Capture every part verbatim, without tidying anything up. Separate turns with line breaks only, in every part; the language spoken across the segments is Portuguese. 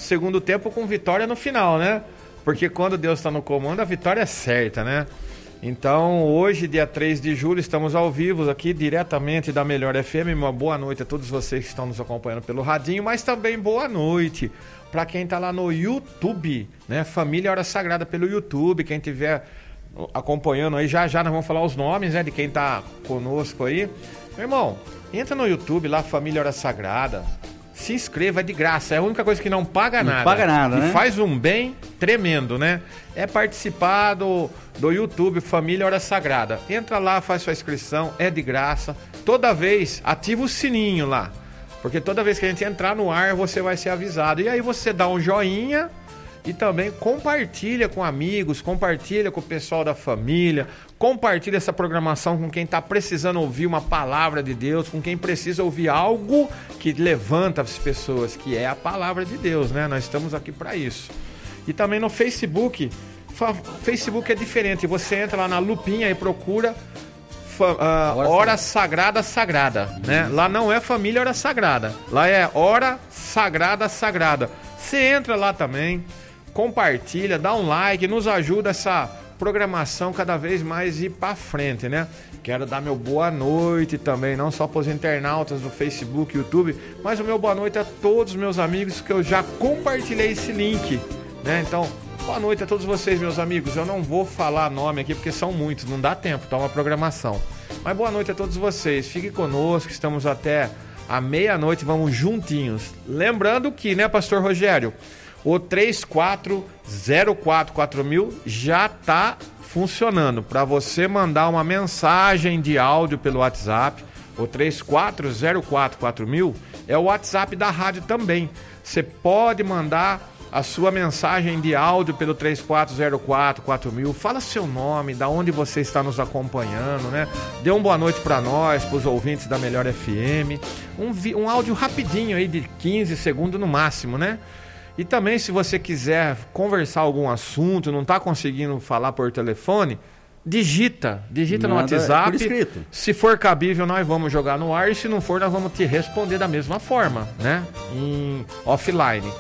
segundo tempo com vitória no final, né? Porque quando Deus está no comando, a vitória é certa, né? Então, hoje, dia três de julho, estamos ao vivo aqui, diretamente da Melhor F M. Uma boa noite a todos vocês que estão nos acompanhando pelo radinho, mas também boa noite para quem está lá no YouTube, né? Família Hora Sagrada pelo YouTube, quem estiver acompanhando aí, já já nós vamos falar os nomes, né, de quem está conosco aí. Meu irmão, entra no YouTube lá, Família Hora Sagrada, se inscreva, é de graça, é a única coisa que não paga
não
nada.
Não paga nada,
e
né?
faz um bem tremendo, né? É participar do, do YouTube Família Hora Sagrada. Entra lá, faz sua inscrição, é de graça. Toda vez, ativa o sininho lá, porque toda vez que a gente entrar no ar, você vai ser avisado. E aí você dá um joinha e também compartilha com amigos, compartilha com o pessoal da família, compartilha essa programação com quem está precisando ouvir uma palavra de Deus, com quem precisa ouvir algo que levanta as pessoas, que é a palavra de Deus, né? Nós estamos aqui para isso. E também no Facebook, Facebook é diferente, você entra lá na lupinha e procura uh, Hora, Hora Sagrada Sagrada, né? Lá não é Família Hora Sagrada, lá é Hora Sagrada Sagrada. Você entra lá também, compartilha, dá um like, nos ajuda essa programação cada vez mais ir para frente, né? Quero dar meu boa noite também, não só para os internautas do Facebook, YouTube, mas o meu boa noite a todos os meus amigos que eu já compartilhei esse link, né? Então, boa noite a todos vocês, meus amigos. Eu não vou falar nome aqui porque são muitos, não dá tempo, tá uma programação. Mas boa noite a todos vocês, fiquem conosco, estamos até à meia-noite, vamos juntinhos. Lembrando que, né, Pastor Rogério, o três quatro zero quatro quatro mil já está funcionando para você mandar uma mensagem de áudio pelo WhatsApp. O três quatro zero quatro quatro mil é o WhatsApp da rádio também. Você pode mandar a sua mensagem de áudio pelo três quatro zero quatro quatro mil. Fala seu nome, da onde você está nos acompanhando, né? Dê uma boa noite para nós, para os ouvintes da Melhor F M. Um, vi- um áudio rapidinho aí de quinze segundos no máximo, né? E também, se você quiser conversar algum assunto, não está conseguindo falar por telefone, digita, digita
Manda,
no WhatsApp.
é por escrito.
Se for cabível, nós vamos jogar no ar, e se não for, nós vamos te responder da mesma forma, né? Em offline.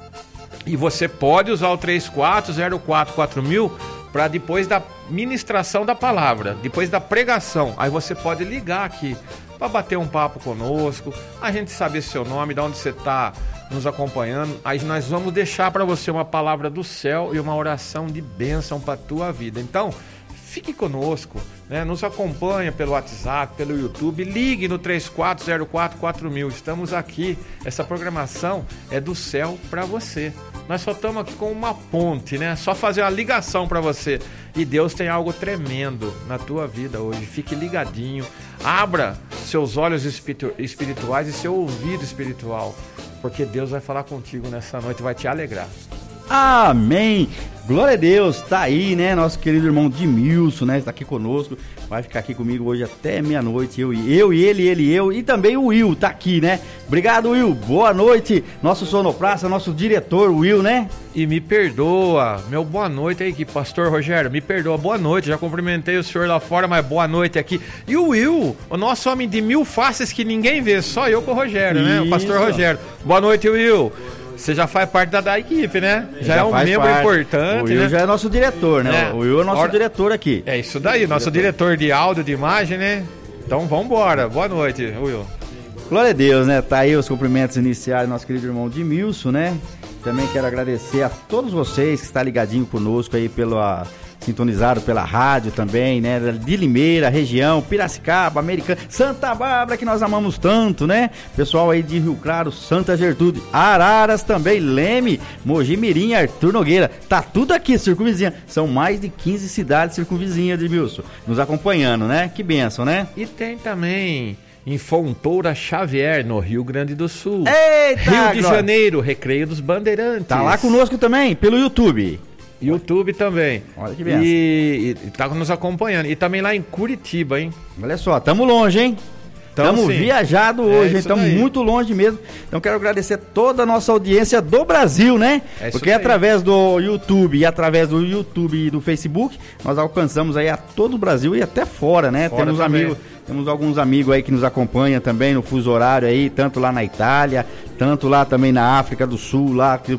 E você pode usar o três quatro zero quatro quatro mil para depois da ministração da palavra, depois da pregação. Aí você pode ligar aqui para bater um papo conosco, a gente saber seu nome, de onde você está nos acompanhando. Aí nós vamos deixar para você uma palavra do céu e uma oração de bênção para a tua vida. Então, fique conosco, né? Nos acompanha pelo WhatsApp, pelo YouTube, ligue no três quatro zero quatro quatro mil. Estamos aqui, essa programação é do céu para você. Nós só estamos aqui com uma ponte, né? Só fazer uma ligação para você. E Deus tem algo tremendo na tua vida hoje. Fique ligadinho. Abra seus olhos espiritu- espirituais e seu ouvido espiritual. Porque Deus vai falar contigo nessa noite, vai te alegrar.
Amém! Glória a Deus, tá aí, né? Nosso querido irmão Dimilson, né? Está aqui conosco, vai ficar aqui comigo hoje até meia-noite. Eu e eu, e ele, ele e eu, e também o Will tá aqui, né? Obrigado, Will. Boa noite, nosso sonoplasta, nosso diretor, Will, né?
E me perdoa, meu boa noite aí, que Pastor Rogério, me perdoa, boa noite. Já cumprimentei o senhor lá fora, mas boa noite aqui. E o Will, o nosso homem de mil faces que ninguém vê, só eu com o Rogério, né? O Pastor Rogério. Boa noite, Will. Você já faz parte da, da equipe, né? Já, já é um membro parte. importante,
O Will, né? Já é nosso diretor, né? É. O Will é nosso Hora... diretor aqui.
É isso daí, nosso diretor. diretor de áudio, de imagem, né? Então vamos embora. Boa noite, Will.
Glória a Deus, né? Tá aí os cumprimentos iniciais do nosso querido irmão Dimilson, né? Também quero agradecer a todos vocês que estão ligadinhos conosco aí pela... sintonizado pela rádio também, né? De Limeira, região, Piracicaba, Americana, Santa Bárbara, que nós amamos tanto, né? Pessoal aí de Rio Claro, Santa Gertrude, Araras também, Leme, Mogi Mirim, Arthur Nogueira. Tá tudo aqui, circunvizinha. São mais de quinze cidades circunvizinhas, Edmilson, nos acompanhando, né? Que bênção, né?
E tem também em Fontoura Xavier, no Rio Grande do Sul.
Eita,
Rio de
agora.
Janeiro, Recreio dos Bandeirantes.
Tá lá conosco também, pelo YouTube.
YouTube também.
Olha que benção.
E, e tá nos acompanhando. E também lá em Curitiba, hein?
Olha só, tamo longe, hein? Estamos viajados hoje, é estamos muito longe mesmo. Então quero agradecer toda a nossa audiência do Brasil, né? É Porque através do YouTube e através do YouTube e do Facebook, nós alcançamos aí a todo o Brasil e até fora, né?
Fora
temos
também.
amigos, temos alguns amigos aí que nos acompanham também no fuso horário aí, tanto lá na Itália, tanto lá também na África do Sul, lá que